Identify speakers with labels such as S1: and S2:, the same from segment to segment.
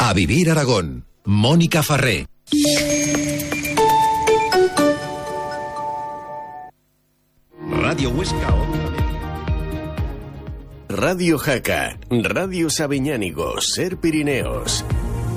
S1: A vivir Aragón. Mónica Farré. Radio Huesca.
S2: Radio Jaca, Radio Sabiñánigo, Ser Pirineos.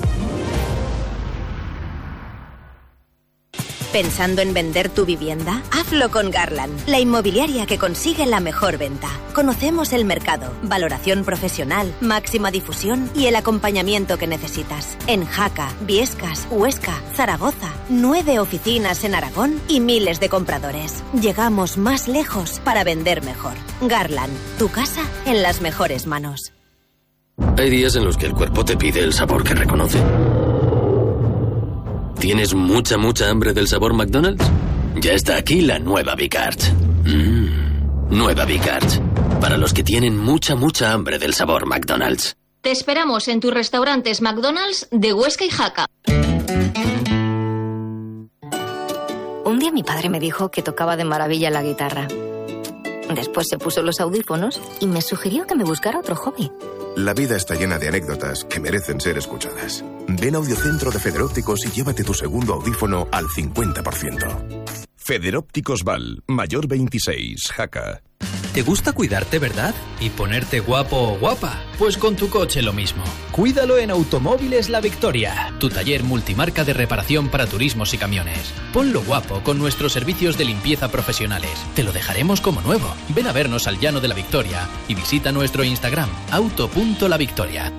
S3: ¿Pensando en vender tu vivienda? Hazlo con Garland, la inmobiliaria que consigue la mejor venta. Conocemos el mercado, valoración profesional, máxima difusión y el acompañamiento que necesitas. En Jaca, Biescas, Huesca, Zaragoza, 9 oficinas en Aragón y miles de compradores. Llegamos más lejos para vender mejor. Garland, tu casa en las mejores manos.
S4: Hay días en los que el cuerpo te pide el sabor que reconoce. ¿Tienes mucha hambre del sabor McDonald's? Ya está aquí la nueva Bicards. Nueva Bicards. Para los que tienen mucha hambre del sabor McDonald's.
S5: Te esperamos en tus restaurantes McDonald's de Huesca y Jaca.
S6: Un día mi padre me dijo que tocaba de maravilla la guitarra. Después se puso los audífonos y me sugirió que me buscara otro hobby.
S7: La vida está llena de anécdotas que merecen ser escuchadas. Ven a Audiocentro de Federópticos y llévate tu segundo audífono al 50%.
S8: Federópticos Val, Mayor 26, Jaca.
S9: ¿Te gusta cuidarte, verdad? ¿Y ponerte guapo o guapa? Pues con tu coche lo mismo. Cuídalo en Automóviles La Victoria, tu taller multimarca de reparación para turismos y camiones. Ponlo guapo con nuestros servicios de limpieza profesionales. Te lo dejaremos como nuevo. Ven a vernos al Llano de la Victoria y visita nuestro Instagram, auto.lavictoria.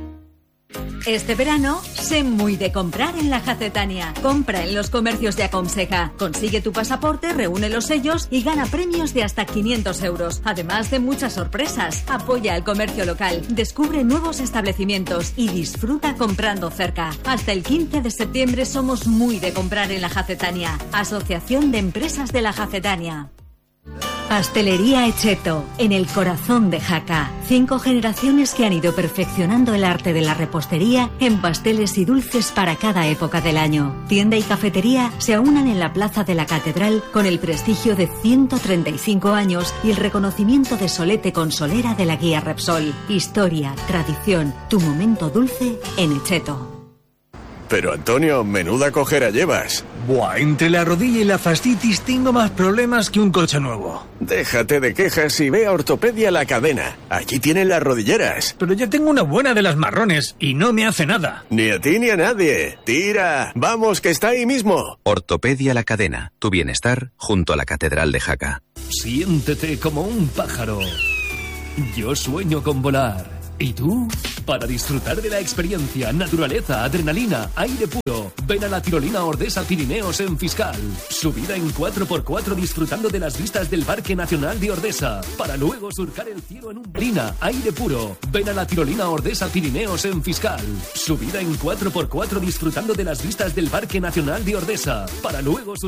S10: Este verano, sé muy de comprar en la Jacetania. Compra en los comercios de Aconseja. Consigue tu pasaporte, reúne los sellos y gana premios de hasta 500 euros. Además de muchas sorpresas. Apoya al comercio local. Descubre nuevos establecimientos y disfruta comprando cerca. Hasta el 15 de septiembre somos muy de comprar en la Jacetania. Asociación de Empresas de la Jacetania. Pastelería Echeto, en el corazón de Jaca. 5 generaciones que han ido perfeccionando el arte de la repostería en pasteles y dulces para cada época del año. Tienda y cafetería se aunan en la Plaza de la Catedral con el prestigio de 135 años y el reconocimiento de Solete con Solera de la Guía Repsol. Historia, tradición, tu momento dulce en Echeto.
S2: Pero Antonio, menuda cojera llevas.
S11: Buah, entre la rodilla y la fascitis tengo más problemas que un coche nuevo.
S2: Déjate de quejas y ve a Ortopedia La Cadena. Allí tienen las rodilleras.
S11: Pero ya tengo una buena de las marrones y no me hace nada.
S2: Ni a ti ni a nadie. Tira, vamos que está ahí mismo.
S12: Ortopedia La Cadena, tu bienestar junto a la Catedral de Jaca.
S13: Siéntete como un pájaro. Yo sueño con volar. ¿Y tú? Para disfrutar de la experiencia, naturaleza, adrenalina, aire puro, ven a la tirolina Ordesa Pirineos en Fiscal. Subida en 4x4 disfrutando de las vistas del Parque Nacional de Ordesa. Para luego surcar el cielo en un tirolina, aire puro. Ven a la tirolina Ordesa Pirineos en Fiscal. Subida en 4x4 disfrutando de las vistas del Parque Nacional de Ordesa. Para luego